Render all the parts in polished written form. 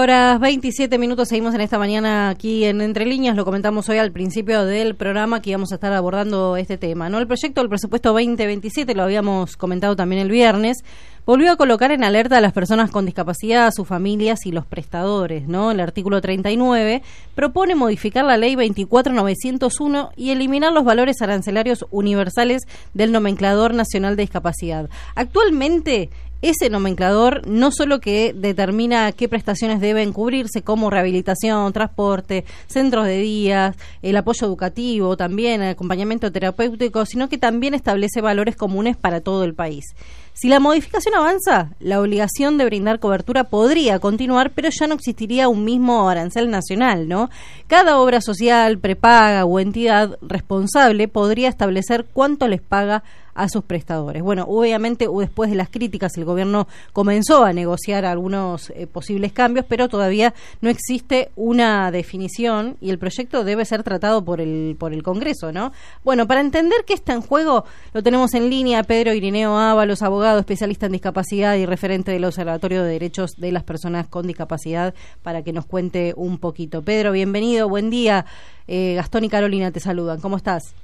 horas 27 minutos, seguimos en esta mañana aquí en Entre Líneas. Lo comentamos hoy al principio del programa que íbamos a estar abordando este tema, ¿no? El proyecto del presupuesto 2027, lo habíamos comentado también el viernes, volvió a colocar en alerta a las personas con discapacidad, a sus familias y los prestadores, ¿no? El artículo 39 propone modificar la ley 24.901 y eliminar los valores arancelarios universales del nomenclador nacional de discapacidad. Actualmente, ese nomenclador no solo que determina qué prestaciones deben cubrirse, como rehabilitación, transporte, centros de día, el apoyo educativo, también el acompañamiento terapéutico, sino que también establece valores comunes para todo el país. Si la modificación avanza, la obligación de brindar cobertura podría continuar, pero ya no existiría un mismo arancel nacional, ¿no? Cada obra social, prepaga o entidad responsable podría establecer cuánto les paga a sus prestadores. Bueno, obviamente después de las críticas el gobierno comenzó a negociar algunos posibles cambios, pero todavía no existe una definición y el proyecto debe ser tratado por el Congreso, ¿no? Bueno, para entender qué está en juego, lo tenemos en línea a Pedro Irineo Ábalos, abogado, especialista en discapacidad y referente del Observatorio de Derechos de las Personas con Discapacidad, para que nos cuente un poquito. Pedro, bienvenido, buen día. Gastón y Carolina te saludan. ¿Cómo estás?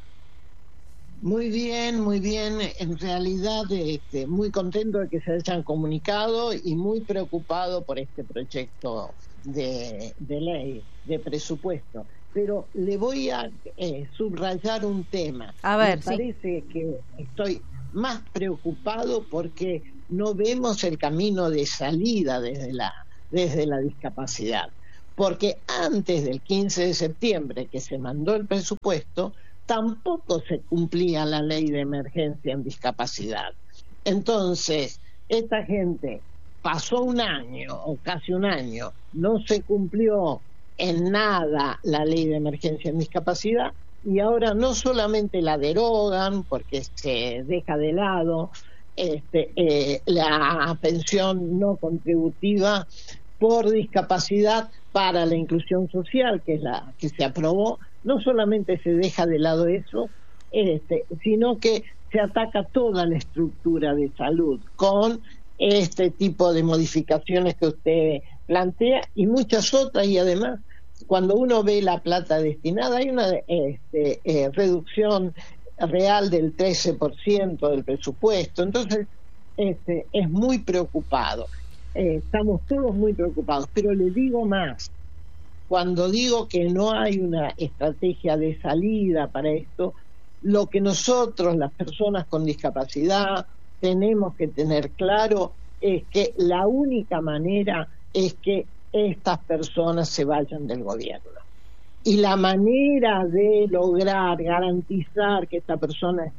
Muy bien, muy bien. En realidad, muy contento de que se hayan comunicado y muy preocupado por este proyecto de ley, de presupuesto. Pero le voy a subrayar un tema. A ver, Me parece que estoy más preocupado porque no vemos el camino de salida desde la discapacidad. Porque antes del 15 de septiembre que se mandó el presupuesto, tampoco se cumplía la ley de emergencia en discapacidad. Entonces, esta gente pasó un año o casi un año, no se cumplió en nada la ley de emergencia en discapacidad y ahora no solamente la derogan porque se deja de lado la pensión no contributiva por discapacidad para la inclusión social, que es la que se aprobó. No solamente se deja de lado eso, sino que se ataca toda la estructura de salud con este tipo de modificaciones que usted plantea y muchas otras, y además cuando uno ve la plata destinada hay una reducción real del 13% del presupuesto. Entonces es muy preocupado, estamos todos muy preocupados, pero le digo más. Cuando digo que no hay una estrategia de salida para esto, lo que nosotros, las personas con discapacidad, tenemos que tener claro es que la única manera es que estas personas se vayan del gobierno. Y la manera de lograr garantizar que estas personas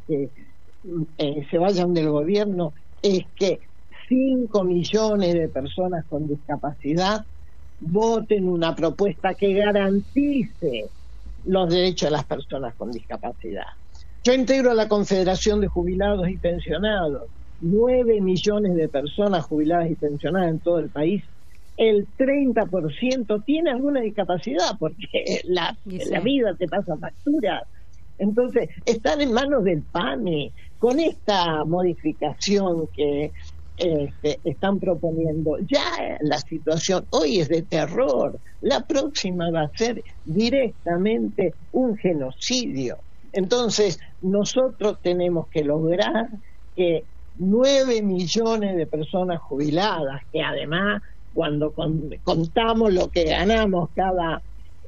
se vayan del gobierno es que 5 millones de personas con discapacidad voten una propuesta que garantice los derechos de las personas con discapacidad. Yo integro a la Confederación de Jubilados y Pensionados, 9 millones de personas jubiladas y pensionadas en todo el país. El 30% tiene alguna discapacidad porque la vida te pasa facturas. Entonces, están en manos del PAMI. Con esta modificación que están proponiendo, ya la situación hoy es de terror, la próxima va a ser directamente un genocidio. Entonces nosotros tenemos que lograr que 9 millones de personas jubiladas, que además cuando contamos lo que ganamos cada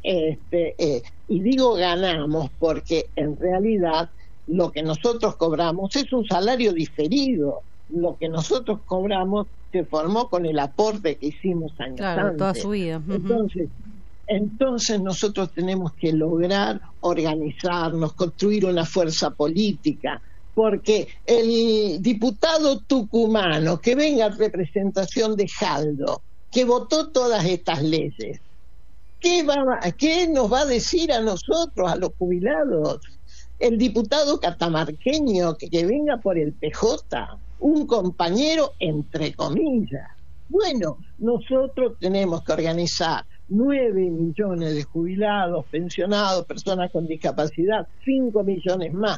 y digo ganamos porque en realidad lo que nosotros cobramos es un salario diferido. Lo que nosotros cobramos se formó con el aporte que hicimos años antes. Toda su vida. Entonces nosotros tenemos que lograr organizarnos, construir una fuerza política, porque el diputado tucumano que venga en representación de Jaldo, que votó todas estas leyes, ¿qué nos va a decir a nosotros, a los jubilados? El diputado catamarqueño que venga por el PJ, un compañero entre comillas. Bueno, nosotros tenemos que organizar 9 millones de jubilados, pensionados, personas con discapacidad, 5 millones más,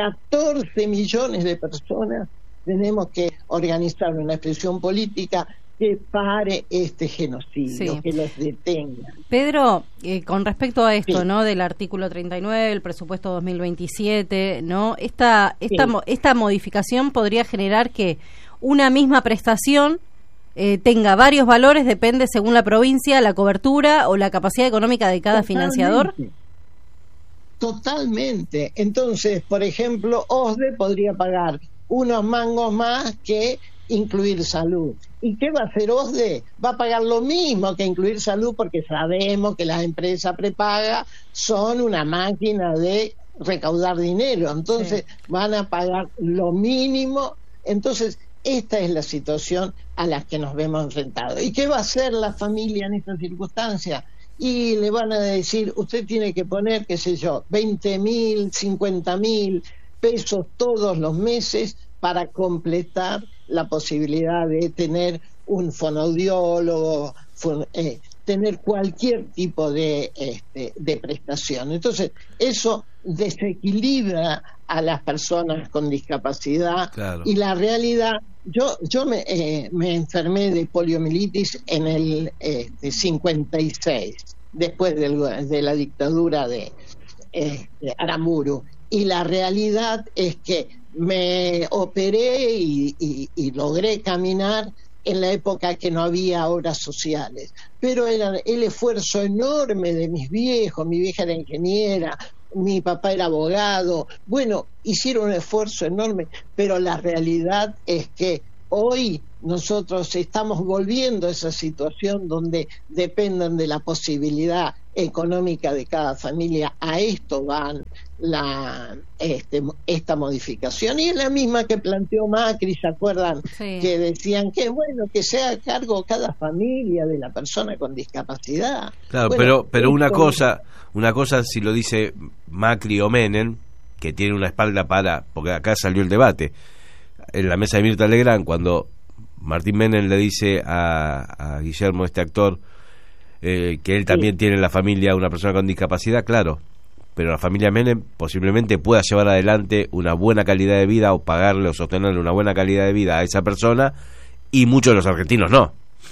14 millones de personas. Tenemos que organizar una expresión política que pare este genocidio, sí, que los detenga. Pedro, con respecto a esto, Sí. ¿no? Del artículo 39, el presupuesto 2027, ¿no? Esta modificación podría generar que una misma prestación tenga varios valores, depende según la provincia, la cobertura o la capacidad económica de cada financiador. Totalmente. Entonces, por ejemplo, OSDE podría pagar unos mangos más que incluir salud. ¿Y qué va a hacer OSDE? Va a pagar lo mismo que incluir salud, porque sabemos que las empresas prepagas son una máquina de recaudar dinero. Entonces, sí, van a pagar lo mínimo. Entonces, esta es la situación a la que nos vemos enfrentados. ¿Y qué va a hacer la familia en esta circunstancia? Y le van a decir, usted tiene que poner, qué sé yo, 20.000, 50.000 pesos todos los meses para completar la posibilidad de tener un fonoaudiólogo, tener cualquier tipo de prestación. Entonces, eso desequilibra a las personas con discapacidad. Claro. Y la realidad, yo me enfermé de poliomielitis en el 56, después de la dictadura de Aramburu, y la realidad es que me operé y logré caminar en la época que no había obras sociales, pero era el esfuerzo enorme de mis viejos. Mi vieja era ingeniera, mi papá era abogado, bueno, hicieron un esfuerzo enorme, pero la realidad es que hoy nosotros estamos volviendo a esa situación donde dependen de la posibilidad económica de cada familia. A esto van esta modificación, y es la misma que planteó Macri, ¿se acuerdan? Sí. Que decían que bueno, que sea a cargo cada familia de la persona con discapacidad. Claro, bueno, pero una cosa si lo dice Macri o Menem, que tiene una espalda porque acá salió el debate en la mesa de Mirta Legrand, cuando Martín Menem le dice a Guillermo, este actor, que él también tiene en la familia una persona con discapacidad, claro, pero la familia Menem posiblemente pueda llevar adelante una buena calidad de vida o pagarle o sostenerle una buena calidad de vida a esa persona, y muchos de los argentinos no.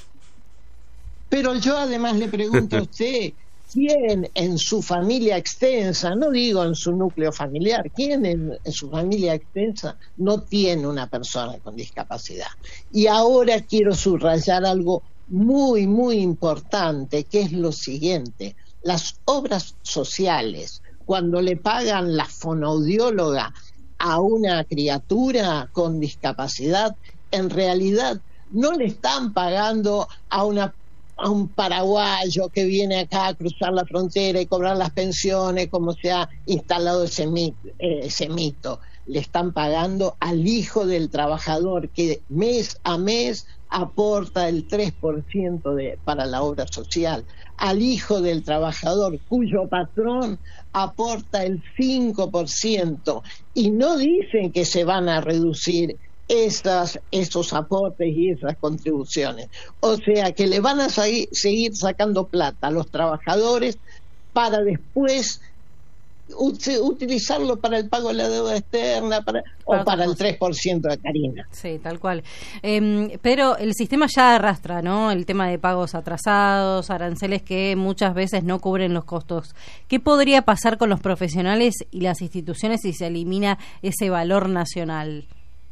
Pero yo además le pregunto a usted, ¿quién en su familia extensa, no digo en su núcleo familiar, quién en su familia extensa no tiene una persona con discapacidad? Y ahora quiero subrayar algo muy, muy importante, que es lo siguiente: las obras sociales, cuando le pagan la fonoaudióloga a una criatura con discapacidad, en realidad no le están pagando a un paraguayo que viene acá a cruzar la frontera y cobrar las pensiones, como se ha instalado ese mito. Le están pagando al hijo del trabajador, que mes a mes aporta el 3% para la obra social, al hijo del trabajador cuyo patrón aporta el 5%, y no dicen que se van a reducir esos aportes y esas contribuciones. O sea que le van a seguir sacando plata a los trabajadores para después utilizarlo para el pago de la deuda externa o para el 3% de Karina. Sí, tal cual. Pero el sistema ya arrastra, ¿no? El tema de pagos atrasados, aranceles que muchas veces no cubren los costos. ¿Qué podría pasar con los profesionales y las instituciones si se elimina ese valor nacional?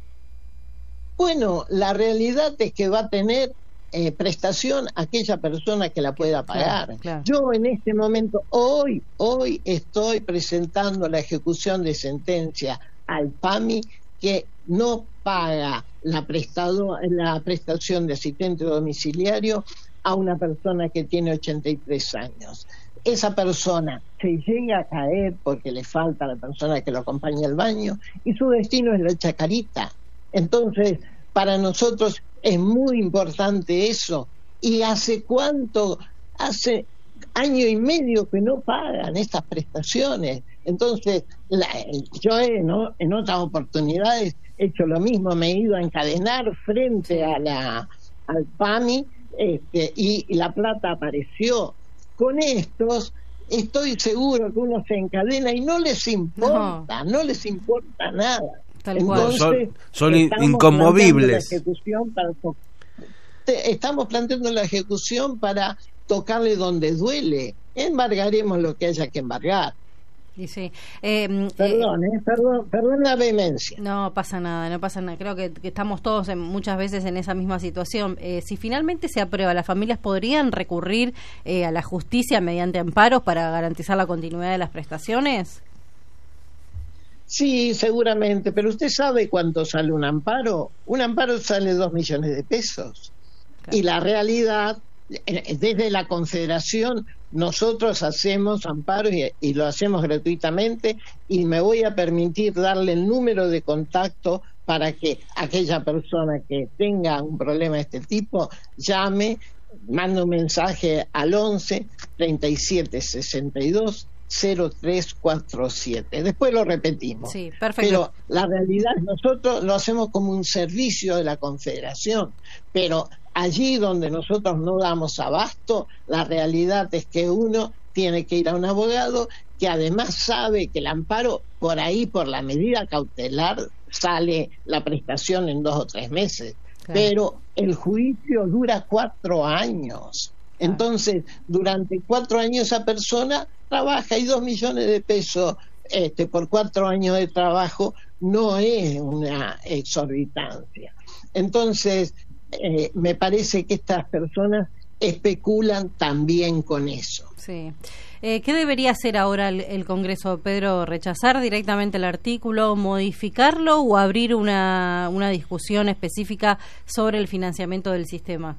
Bueno, la realidad es que va a tener prestación aquella persona que la pueda pagar. Claro, claro. Yo en este momento, hoy estoy presentando la ejecución de sentencia al PAMI, que no paga la prestación de asistente domiciliario a una persona que tiene 83 años. Esa persona se llega a caer porque le falta a la persona que lo acompaña al baño, y su destino es la Chacarita. Entonces, para nosotros es muy importante eso. ¿Y hace cuánto? Hace año y medio que no pagan estas prestaciones. Entonces, yo en otras oportunidades he hecho lo mismo, me he ido a encadenar frente al PAMI, y la plata apareció. Con estos estoy seguro que uno se encadena y no les importa, no les importa nada. Entonces, son inconmovibles. estamos planteando la ejecución para tocarle donde duele. Embargaremos lo que haya que embargar. Y sí. Perdón la vehemencia. No pasa nada. Creo que estamos todos muchas veces en esa misma situación. Si finalmente se aprueba, ¿las familias podrían recurrir a la justicia mediante amparos para garantizar la continuidad de las prestaciones? Sí, seguramente, pero ¿usted sabe cuánto sale un amparo? Un amparo sale 2 millones de pesos. Claro. Y la realidad, desde la Confederación, nosotros hacemos amparos y lo hacemos gratuitamente, y me voy a permitir darle el número de contacto para que aquella persona que tenga un problema de este tipo llame, mande un mensaje al 11 37 62 0347. Después lo repetimos. Sí, perfecto. Pero la realidad, nosotros lo hacemos como un servicio de la Confederación, pero allí donde nosotros no damos abasto, la realidad es que uno tiene que ir a un abogado que además sabe que el amparo, por ahí, por la medida cautelar, sale la prestación en 2 o 3 meses. Claro. Pero el juicio dura 4 años. Entonces, durante 4 años esa persona trabaja, y 2 millones de pesos por 4 años de trabajo no es una exorbitancia. Entonces, me parece que estas personas especulan también con eso. Sí. ¿Qué debería hacer ahora el Congreso, Pedro? ¿Rechazar directamente el artículo, modificarlo o abrir una discusión específica sobre el financiamiento del sistema?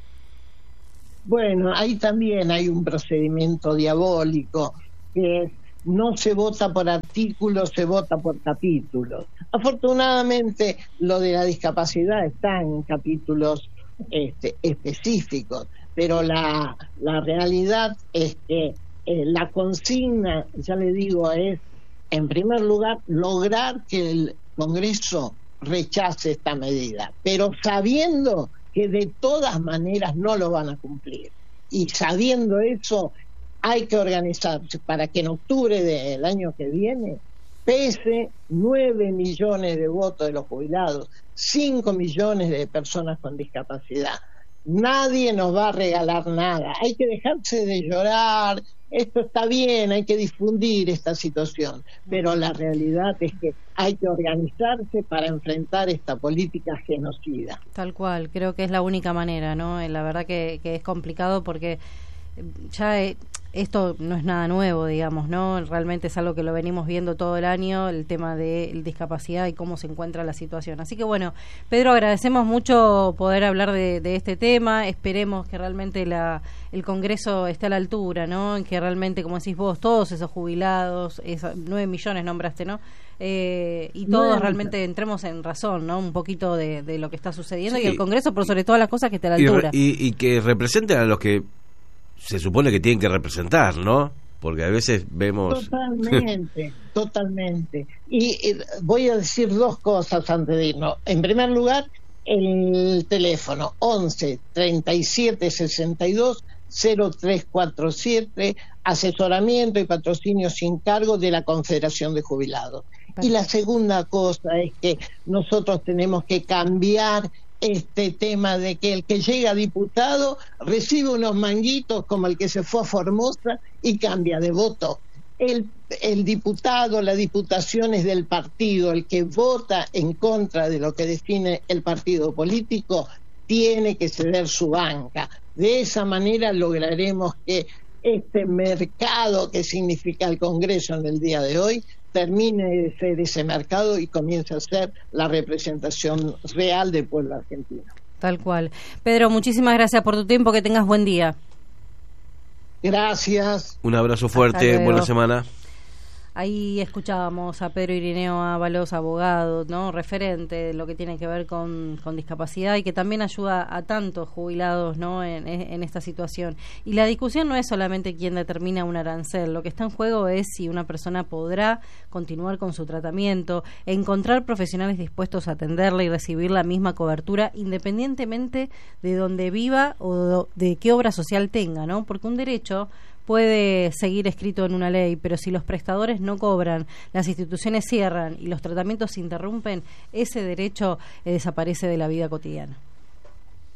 Bueno, ahí también hay un procedimiento diabólico, que no se vota por artículos, se vota por capítulos. Afortunadamente, lo de la discapacidad está en capítulos específicos, pero la realidad es que la consigna, ya le digo, es, en primer lugar, lograr que el Congreso rechace esta medida, pero sabiendo que de todas maneras no lo van a cumplir. Y sabiendo eso, hay que organizarse para que en octubre del año que viene pese 9 millones de votos de los jubilados, 5 millones de personas con discapacidad. Nadie nos va a regalar nada. Hay que dejarse de llorar. Esto está bien, hay que difundir esta situación, pero la realidad es que hay que organizarse para enfrentar esta política genocida. Tal cual, creo que es la única manera, ¿no? La verdad que es complicado porque ya esto no es nada nuevo, digamos, ¿no? Realmente es algo que lo venimos viendo todo el año, el tema de discapacidad y cómo se encuentra la situación. Así que bueno, Pedro, agradecemos mucho poder hablar de este tema. Esperemos que realmente el Congreso esté a la altura, ¿no? Que realmente, como decís vos, todos esos jubilados, esos 9 millones nombraste, ¿no? Y todos realmente entremos en razón, ¿no? Un poquito de lo que está sucediendo, sí. Y el Congreso, por sobre todas las cosas, que esté a la altura. Y que representen a los que se supone que tienen que representar, ¿no? Porque a veces vemos... Totalmente. Y voy a decir 2 cosas antes de irnos. En primer lugar, el teléfono 11 37 62 0347, asesoramiento y patrocinio sin cargo de la Confederación de Jubilados. Y la segunda cosa es que nosotros tenemos que cambiar este tema de que el que llega diputado recibe unos manguitos como el que se fue a Formosa y cambia de voto. El diputado, la diputación es del partido. El que vota en contra de lo que define el partido político tiene que ceder su banca. De esa manera lograremos que este mercado que significa el Congreso en el día de hoy termine de ser ese mercado y comience a ser la representación real del pueblo argentino. Tal cual. Pedro, muchísimas gracias por tu tiempo, que tengas buen día. Gracias. Un abrazo fuerte, buena semana. Ahí escuchábamos a Pedro Irineo Ábalos, abogado, ¿no? Referente de lo que tiene que ver con discapacidad y que también ayuda a tantos jubilados, ¿no? En esta situación. Y la discusión no es solamente quién determina un arancel, lo que está en juego es si una persona podrá continuar con su tratamiento, encontrar profesionales dispuestos a atenderla y recibir la misma cobertura independientemente de dónde viva o de qué obra social tenga, ¿no? Porque un derecho puede seguir escrito en una ley, pero si los prestadores no cobran, las instituciones cierran y los tratamientos se interrumpen, ese derecho desaparece de la vida cotidiana.